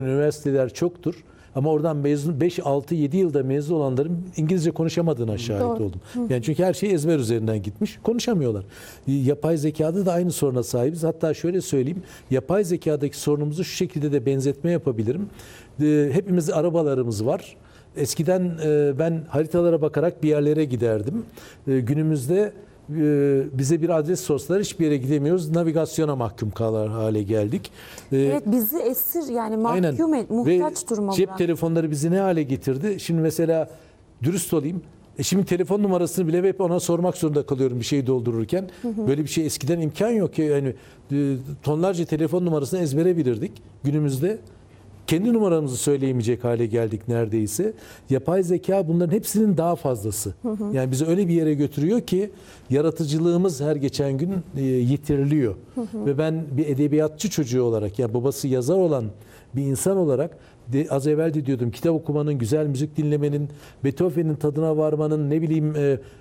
üniversiteler çoktur. Ama oradan mezun 5, 6, 7 yılda mezun olanların İngilizce konuşamadığına şahit oldum. Yani çünkü her şey ezber üzerinden gitmiş. Konuşamıyorlar. Yapay zekada da aynı soruna sahibiz. Hatta şöyle söyleyeyim. Yapay zekadaki sorunumuzu şu şekilde de benzetme yapabilirim. Hepimiz arabalarımız var. Eskiden ben haritalara bakarak bir yerlere giderdim. Günümüzde bize bir adres sorsalar hiçbir yere gidemiyoruz. Navigasyona mahkum kalır hale geldik. Evet, bizi esir yani mahkum muhtaç duruma cep bırak. telefonları bizi ne hale getirdi? Şimdi mesela dürüst olayım. Şimdi telefon numarasını bile hep ona sormak zorunda kalıyorum bir şeyi doldururken. Böyle bir şey eskiden imkan yok ki. Yani tonlarca telefon numarasını ezbere bilirdik. Günümüzde kendi numaramızı söyleyemeyecek hale geldik neredeyse. Yapay zeka bunların hepsinin daha fazlası. Yani bizi öyle bir yere götürüyor ki yaratıcılığımız her geçen gün yitiriliyor. Ve ben bir edebiyatçı çocuğu olarak, yani babası yazar olan bir insan olarak az evvel de diyordum, kitap okumanın, güzel müzik dinlemenin, Beethoven'in tadına varmanın, ne bileyim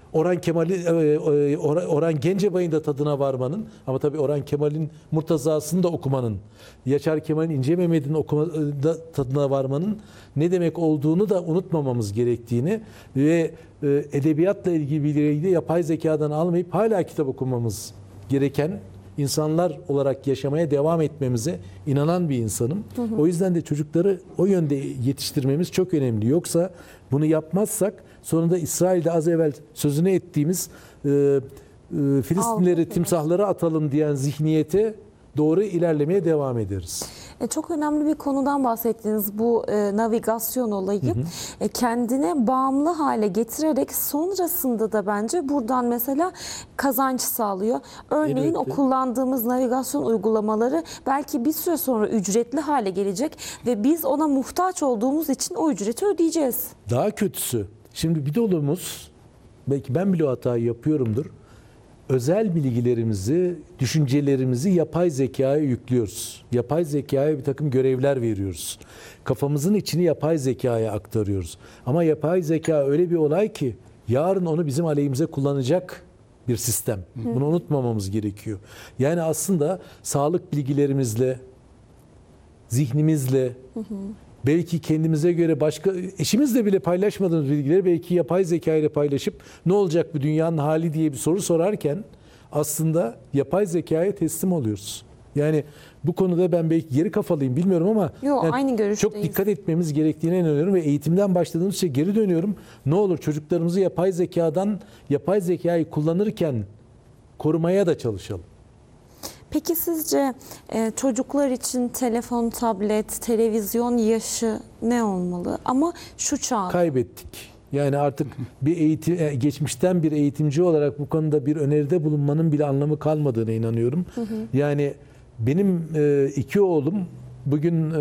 Orhan Gencebay'ın da tadına varmanın, ama tabii Orhan Kemal'in Murtaza'sını da okumanın, Yaşar Kemal'in İnce Mehmet'in da tadına varmanın ne demek olduğunu da unutmamamız gerektiğini ve edebiyatla ilgili bilgileri de yapay zekadan almayıp hala kitap okumamız gereken insanlar olarak yaşamaya devam etmemize inanan bir insanım. O yüzden de çocukları o yönde yetiştirmemiz çok önemli. Yoksa bunu yapmazsak sonunda İsrail'de az evvel sözünü ettiğimiz Filistinleri timsahlara atalım diyen zihniyete doğru ilerlemeye devam ederiz. Çok önemli bir konudan bahsettiniz, bu navigasyon olayı. Kendine bağımlı hale getirerek sonrasında da bence buradan mesela kazanç sağlıyor. Örneğin Elbette. o kullandığımız navigasyon uygulamaları belki bir süre sonra ücretli hale gelecek ve biz ona muhtaç olduğumuz için o ücreti ödeyeceğiz. Daha kötüsü, şimdi bir dolumuz, belki ben bile o hatayı yapıyorumdur, özel bilgilerimizi, düşüncelerimizi yapay zekaya yüklüyoruz. Yapay zekaya bir takım görevler veriyoruz. Kafamızın içini yapay zekaya aktarıyoruz. Ama yapay zeka öyle bir olay ki yarın onu bizim aleyhimize kullanacak bir sistem. Bunu unutmamamız gerekiyor. Yani aslında sağlık bilgilerimizle, zihnimizle, belki kendimize göre başka, eşimizle bile paylaşmadığımız bilgileri belki yapay zeka ile paylaşıp ne olacak bu dünyanın hali diye bir soru sorarken aslında yapay zekaya teslim oluyoruz. Yani bu konuda ben belki geri kafalıyım bilmiyorum ama aynı görüşteyiz. çok dikkat etmemiz gerektiğine inanıyorum ve eğitimden başladığımız şey geri dönüyorum. Ne olur çocuklarımızı yapay zekadan, yapay zekayı kullanırken korumaya da çalışalım. Peki sizce çocuklar için telefon, tablet, televizyon yaşı ne olmalı? Ama şu çağda. Kaybettik. Yani artık bir geçmişten bir eğitimci olarak bu konuda bir öneride bulunmanın bile anlamı kalmadığına inanıyorum. Yani benim 2 oğlum bugün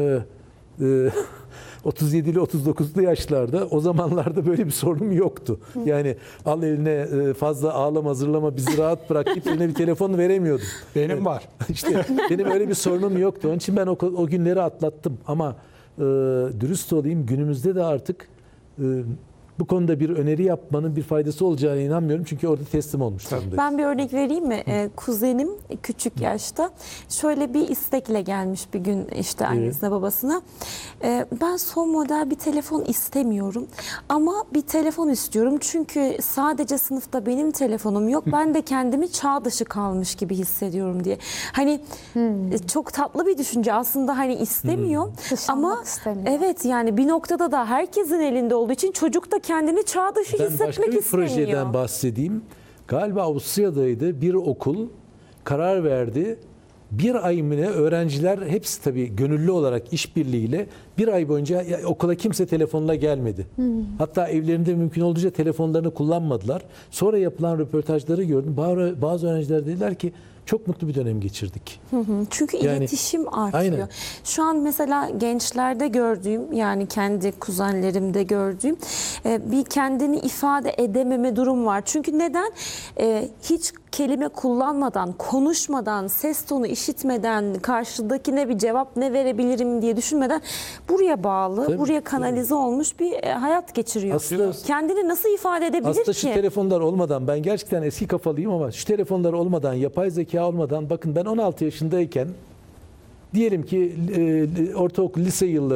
37'li 39'lu yaşlarda, o zamanlarda böyle bir sorunum yoktu. Yani al eline fazla ağlama zırlama bizi rahat bırak deyip eline bir telefon veremiyordum. Benim var. İşte benim öyle bir sorunum yoktu. Onun için ben o günleri atlattım. Ama dürüst olayım, günümüzde de artık bu konuda bir öneri yapmanın bir faydası olacağına inanmıyorum. Çünkü orada teslim olmuş durumdayız. Ben bir örnek vereyim mi? Kuzenim küçük yaşta şöyle bir istekle gelmiş bir gün işte annesine babasına. Ben son model bir telefon istemiyorum ama bir telefon istiyorum. Çünkü sadece sınıfta benim telefonum yok. Ben de kendimi çağ dışı kalmış gibi hissediyorum diye. Hani çok tatlı bir düşünce aslında, hani istemiyor ama evet, yani bir noktada da herkesin elinde olduğu için çocuk da kendini çağ dışı hissetmek başka bir istemiyor. projeden bahsedeyim. Galiba Avusturya'daydı. Bir okul karar verdi. Bir ay mı ne, öğrenciler hepsi tabii gönüllü olarak işbirliğiyle bir ay boyunca okula kimse telefonla gelmedi. Hatta evlerinde mümkün olduğunca telefonlarını kullanmadılar. Sonra yapılan röportajları gördüm. Bazı öğrenciler dediler ki çok mutlu bir dönem geçirdik. Çünkü iletişim artıyor. Aynen. Şu an mesela gençlerde gördüğüm, yani kendi kuzenlerimde gördüğüm bir kendini ifade edememe durum var. Çünkü neden? Hiç kelime kullanmadan, konuşmadan, ses tonu işitmeden, karşıdakine bir cevap ne verebilirim diye düşünmeden buraya bağlı, tabii, buraya kanalize olmuş bir hayat geçiriyor. Aslında, kendini nasıl ifade edebilir aslında ki? şu telefonlar olmadan, ben gerçekten eski kafalıyım ama şu telefonlar olmadan, yapay zeka olmadan, bakın ben 16 yaşındayken diyelim ki ortaokul, lise yılları